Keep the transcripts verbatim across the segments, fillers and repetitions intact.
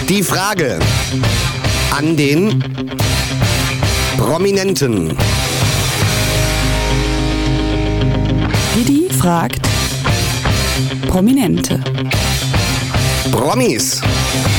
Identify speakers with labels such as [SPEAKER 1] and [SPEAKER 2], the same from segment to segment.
[SPEAKER 1] Die Frage an den Prominenten.
[SPEAKER 2] Didi fragt Prominente.
[SPEAKER 1] Promis.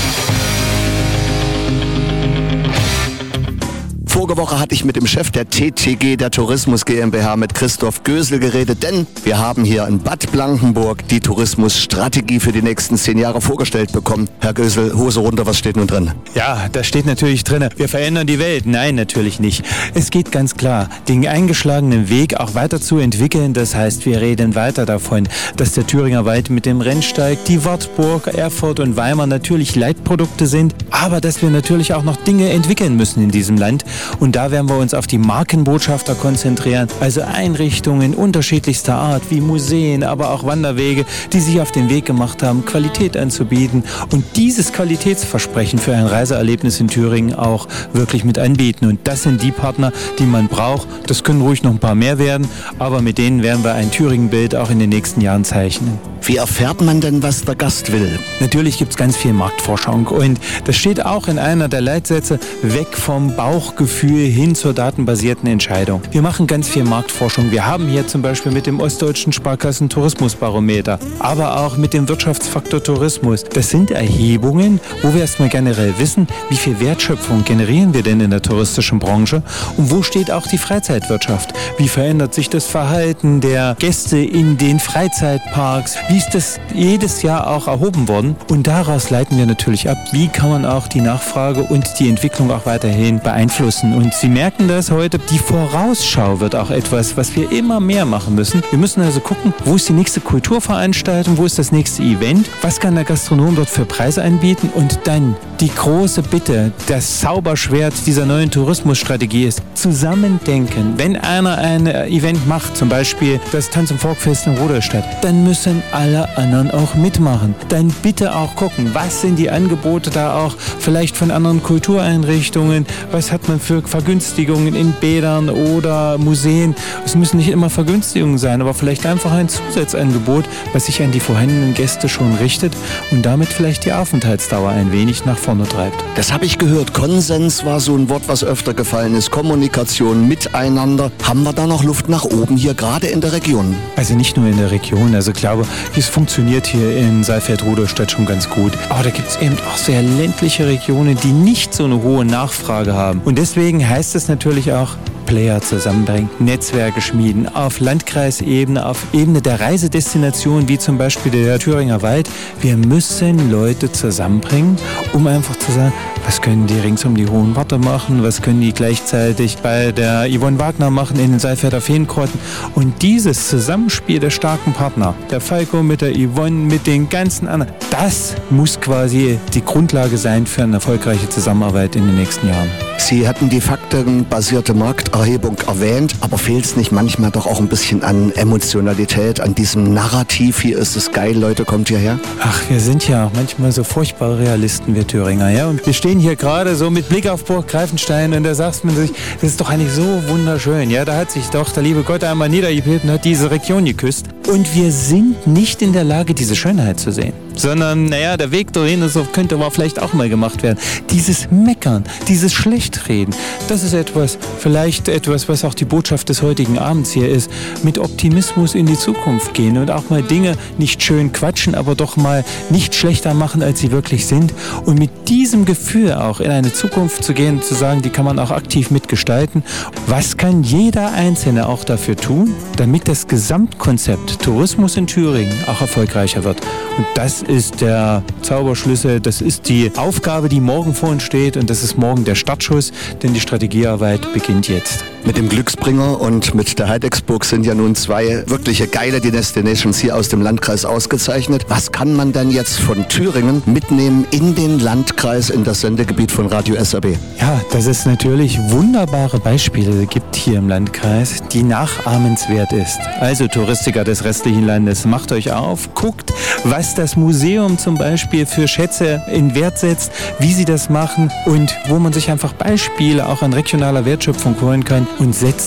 [SPEAKER 1] Vorige Woche hatte ich mit dem Chef der T T G, der Tourismus GmbH, mit Christoph Gösel geredet, denn wir haben hier in Bad Blankenburg die Tourismusstrategie für die nächsten zehn Jahre vorgestellt bekommen. Herr Gösel, Hose runter, was steht nun drin?
[SPEAKER 3] Ja, da steht natürlich drin, wir verändern die Welt. Nein, natürlich nicht. Es geht ganz klar, den eingeschlagenen Weg auch weiter zu entwickeln. Das heißt, wir reden weiter davon, dass der Thüringer Wald mit dem Rennsteig, die Wartburg, Erfurt und Weimar natürlich Leitprodukte sind, aber dass wir natürlich auch noch Dinge entwickeln müssen in diesem Land. Und da werden wir uns auf die Markenbotschafter konzentrieren, also Einrichtungen unterschiedlichster Art, wie Museen, aber auch Wanderwege, die sich auf den Weg gemacht haben, Qualität anzubieten und dieses Qualitätsversprechen für ein Reiseerlebnis in Thüringen auch wirklich mit anbieten. Und das sind die Partner, die man braucht. Das können ruhig noch ein paar mehr werden, aber mit denen werden wir ein Thüringen-Bild auch in den nächsten Jahren zeichnen.
[SPEAKER 1] Wie erfährt man denn, was der Gast will?
[SPEAKER 3] Natürlich gibt es ganz viel Marktforschung und das steht auch in einer der Leitsätze, weg vom Bauchgefühl hin zur datenbasierten Entscheidung. Wir machen ganz viel Marktforschung. Wir haben hier zum Beispiel mit dem Ostdeutschen Sparkassen Tourismusbarometer, aber auch mit dem Wirtschaftsfaktor Tourismus. Das sind Erhebungen, wo wir erstmal generell wissen, wie viel Wertschöpfung generieren wir denn in der touristischen Branche und wo steht auch die Freizeitwirtschaft? Wie verändert sich das Verhalten der Gäste in den Freizeitparks? Wie ist das jedes Jahr auch erhoben worden? Und daraus leiten wir natürlich ab, wie kann man auch die Nachfrage und die Entwicklung auch weiterhin beeinflussen. Und Sie merken das heute, die Vorausschau wird auch etwas, was wir immer mehr machen müssen. Wir müssen also gucken, wo ist die nächste Kulturveranstaltung, wo ist das nächste Event, was kann der Gastronom dort für Preise anbieten und dann die große Bitte, das Zauberschwert dieser neuen Tourismusstrategie ist, zusammendenken. Wenn einer ein Event macht, zum Beispiel das Tanz- und Folkfest in Rudolstadt, dann müssen alle anderen auch mitmachen. Dann bitte auch gucken, was sind die Angebote da auch vielleicht von anderen Kultureinrichtungen, was hat man für Vergünstigungen in Bädern oder Museen. Es müssen nicht immer Vergünstigungen sein, aber vielleicht einfach ein Zusatzangebot, was sich an die vorhandenen Gäste schon richtet und damit vielleicht die Aufenthaltsdauer ein wenig nach vorne treibt.
[SPEAKER 1] Das habe ich gehört. Konsens war so ein Wort, was öfter gefallen ist. Kommunikation, Miteinander. Haben wir da noch Luft nach oben hier, gerade in der Region?
[SPEAKER 3] Also nicht nur in der Region. Also ich glaube, es funktioniert hier in Saalfeld-Rudolstadt schon ganz gut. Aber da gibt es eben auch sehr ländliche Regionen, die nicht so eine hohe Nachfrage haben. Und deswegen heißt es natürlich auch, Player zusammenbringen, Netzwerke schmieden, auf Landkreisebene, auf Ebene der Reisedestination, wie zum Beispiel der Thüringer Wald. Wir müssen Leute zusammenbringen, um einfach zu sagen, was können die rings um die Hohen Warte machen, was können die gleichzeitig bei der Yvonne Wagner machen in den Saalfelder Feenkrotten. Und dieses Zusammenspiel der starken Partner, der Falco mit der Yvonne, mit den ganzen anderen, das muss quasi die Grundlage sein für eine erfolgreiche Zusammenarbeit in den nächsten Jahren.
[SPEAKER 1] Sie hatten die faktenbasierte Markterhebung erwähnt, aber fehlt es nicht manchmal doch auch ein bisschen an Emotionalität, an diesem Narrativ, hier ist es geil, Leute, kommt hierher?
[SPEAKER 3] Ach, wir sind ja auch manchmal so furchtbare Realisten, wir Thüringer, ja, und wir stehen hier gerade so mit Blick auf Burg Greifenstein und da sagt man sich, das ist doch eigentlich so wunderschön, ja, da hat sich doch der liebe Gott einmal niedergebebt und hat diese Region geküsst und wir sind nicht in der Lage, diese Schönheit zu sehen. Sondern, naja, der Weg dahin ist, könnte aber vielleicht auch mal gemacht werden. Dieses Meckern, dieses Schlechtreden, das ist etwas, vielleicht etwas, was auch die Botschaft des heutigen Abends hier ist, mit Optimismus in die Zukunft gehen und auch mal Dinge nicht schön quatschen, aber doch mal nicht schlechter machen, als sie wirklich sind. Und mit diesem Gefühl auch in eine Zukunft zu gehen, zu sagen, die kann man auch aktiv mitgestalten. Was kann jeder Einzelne auch dafür tun, damit das Gesamtkonzept Tourismus in Thüringen auch erfolgreicher wird? Und das ist der Zauberschlüssel, das ist die Aufgabe, die morgen vor uns steht und das ist morgen der Startschuss, denn die Strategiearbeit beginnt jetzt.
[SPEAKER 1] Mit dem Glücksbringer und mit der Heidecksburg sind ja nun zwei wirkliche geile Destinations hier aus dem Landkreis ausgezeichnet. Was kann man denn jetzt von Thüringen mitnehmen in den Landkreis, in das Sendegebiet von Radio S R B?
[SPEAKER 3] Ja, dass es natürlich wunderbare Beispiele gibt hier im Landkreis, die nachahmenswert ist. Also Touristiker des restlichen Landes, macht euch auf, guckt, was das Museum zum Beispiel für Schätze in Wert setzt, wie sie das machen und wo man sich einfach Beispiele auch an regionaler Wertschöpfung holen kann und setzt